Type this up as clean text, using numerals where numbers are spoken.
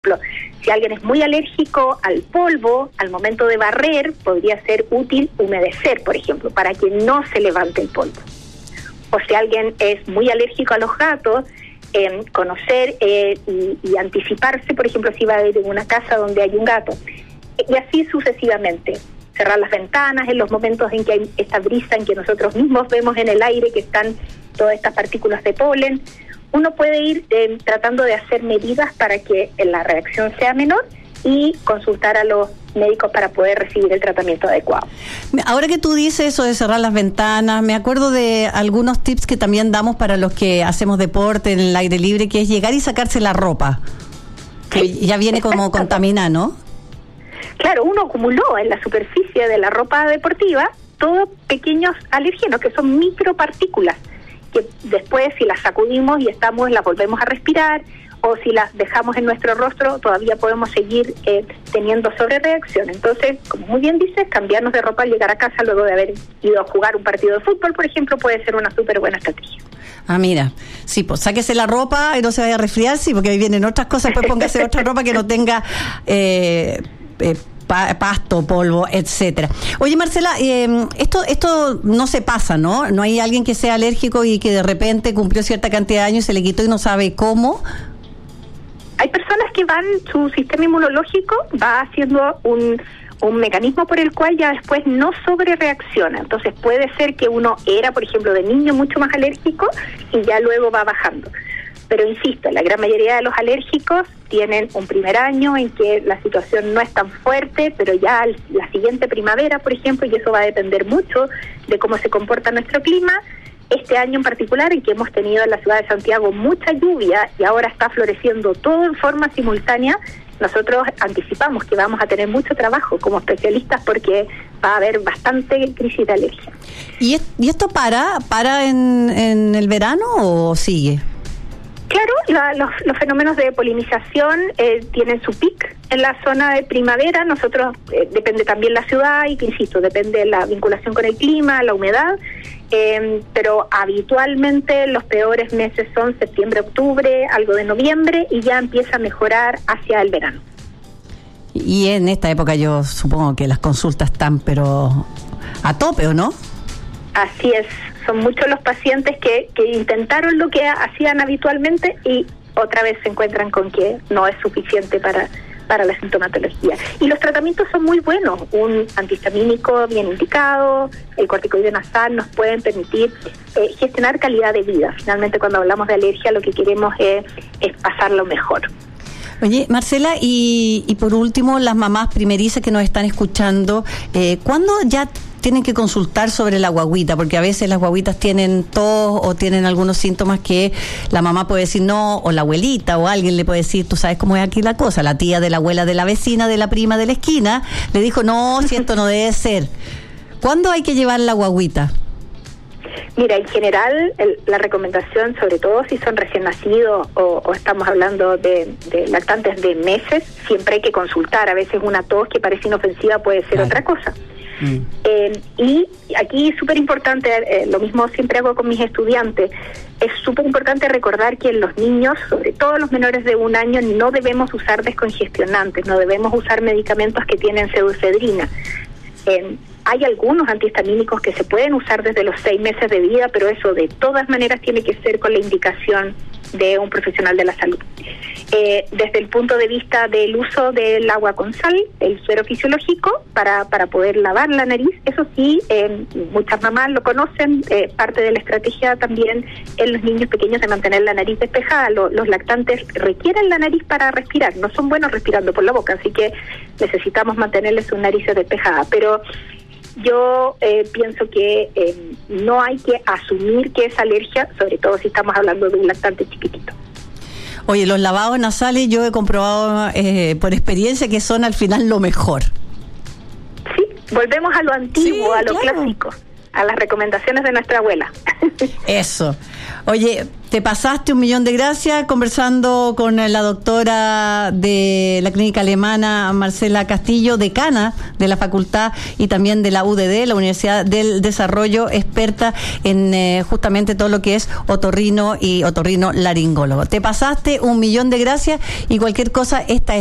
Si alguien es muy alérgico al polvo, al momento de barrer, podría ser útil humedecer, por ejemplo, para que no se levante el polvo. O si alguien es muy alérgico a los gatos, conocer y anticiparse, por ejemplo, si va a ir en una casa donde hay un gato. Y así sucesivamente. Cerrar las ventanas en los momentos en que hay esta brisa en que nosotros mismos vemos en el aire que están todas estas partículas de polen. Uno puede ir tratando de hacer medidas para que la reacción sea menor y consultar a los médicos para poder recibir el tratamiento adecuado. Ahora que tú dices eso de cerrar las ventanas, me acuerdo de algunos tips que también damos para los que hacemos deporte en el aire libre, que es llegar y sacarse la ropa, que ya viene como contaminada, ¿no? Claro, uno acumuló en la superficie de la ropa deportiva todos pequeños alérgenos que son micropartículas, que después si las sacudimos y las volvemos a respirar, o si las dejamos en nuestro rostro todavía podemos seguir teniendo sobrereacción. Entonces, como muy bien dices, cambiarnos de ropa al llegar a casa luego de haber ido a jugar un partido de fútbol, por ejemplo, puede ser una súper buena estrategia. Ah, mira, sí, pues sáquese la ropa y no se vaya a resfriar, sí, porque ahí vienen otras cosas, pues póngase otra ropa que no tenga pasto, polvo, etcétera. Oye, Marcela, esto no se pasa, ¿no? No hay alguien que sea alérgico y que de repente cumplió cierta cantidad de años y se le quitó y no sabe cómo. Hay personas que su sistema inmunológico va haciendo un mecanismo por el cual ya después no sobrereacciona. Entonces puede ser que uno era, por ejemplo, de niño mucho más alérgico y ya luego va bajando. Pero insisto, la gran mayoría de los alérgicos tienen un primer año en que la situación no es tan fuerte, pero ya la siguiente primavera, por ejemplo, y eso va a depender mucho de cómo se comporta nuestro clima. Este año en particular, en que hemos tenido en la ciudad de Santiago mucha lluvia y ahora está floreciendo todo en forma simultánea, nosotros anticipamos que vamos a tener mucho trabajo como especialistas porque va a haber bastante crisis de alergia. ¿Y esto para en el verano o sigue? Claro, los fenómenos de polinización tienen su pic en la zona de primavera. Nosotros, depende también la ciudad y que insisto, depende de la vinculación con el clima, la humedad, pero habitualmente los peores meses son septiembre, octubre, algo de noviembre y ya empieza a mejorar hacia el verano. Y en esta época yo supongo que las consultas están pero a tope, ¿o no? Así es. Son muchos los pacientes que intentaron lo que hacían habitualmente y otra vez se encuentran con que no es suficiente para la sintomatología. Y los tratamientos son muy buenos. Un antihistamínico bien indicado, el corticoide nasal nos pueden permitir gestionar calidad de vida. Finalmente, cuando hablamos de alergia, lo que queremos es pasarlo mejor. Oye, Marcela, y por último, las mamás primerizas que nos están escuchando, ¿cuándo ya tienen que consultar sobre la guagüita? Porque a veces las guagüitas tienen tos o tienen algunos síntomas que la mamá puede decir no, o la abuelita o alguien le puede decir, tú sabes cómo es aquí la cosa, la tía de la abuela de la vecina, de la prima de la esquina, le dijo, no, si esto no debe ser. ¿Cuándo hay que llevar la guagüita? Mira, en general, la recomendación, sobre todo si son recién nacidos o estamos hablando de lactantes de meses, siempre hay que consultar. A veces una tos que parece inofensiva puede ser otra cosa. Y aquí es súper importante, lo mismo siempre hago con mis estudiantes, es súper importante recordar que en los niños, sobre todo los menores de 1 año, no debemos usar descongestionantes, no debemos usar medicamentos que tienen pseudoefedrina. Hay algunos antihistamínicos que se pueden usar desde los 6 meses de vida, pero eso de todas maneras tiene que ser con la indicación de un profesional de la salud. Desde el punto de vista del uso del agua con sal, el suero fisiológico para poder lavar la nariz, eso sí, muchas mamás lo conocen, parte de la estrategia también en los niños pequeños de mantener la nariz despejada. Los lactantes requieren la nariz para respirar, no son buenos respirando por la boca, así que necesitamos mantenerles sus narices despejadas, pero yo pienso que no hay que asumir que es alergia, sobre todo si estamos hablando de un lactante chiquitito. Oye, los lavados nasales yo he comprobado por experiencia que son al final lo mejor. Sí, volvemos a lo antiguo, sí, a lo claro. clásico. a las recomendaciones de nuestra abuela. Eso. Oye, te pasaste 1.000.000 de gracias conversando con la doctora de la clínica alemana Marcela Castillo, decana de la facultad y también de la UDD, la Universidad del Desarrollo, experta en justamente todo lo que es otorrino y otorrino laringólogo. Te pasaste 1.000.000 de gracias y cualquier cosa, esta es